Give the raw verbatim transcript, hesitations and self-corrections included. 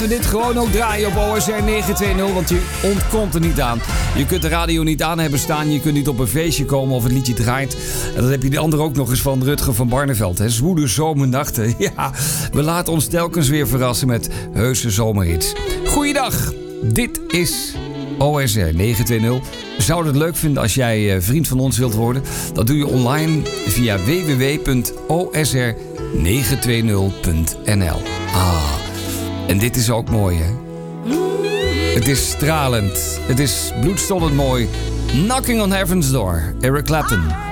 We dit gewoon ook draaien op O S R negen twee nul, want je ontkomt er niet aan. Je kunt de radio niet aan hebben staan, je kunt niet op een feestje komen of het liedje draait. En dan heb je die andere ook nog eens van Rutger van Barneveld. Hè? Zwoele zomernachten. Ja, we laten ons telkens weer verrassen met heuse zomerhits. Goeiedag, dit is O S R negen twee nul. We zouden het leuk vinden als jij vriend van ons wilt worden. Dat doe je online via w w w punt o s r negen twee nul punt n l. Ah, en dit is ook mooi, hè? Het is stralend. Het is bloedstollend mooi. Knocking on Heaven's Door. Eric Clapton.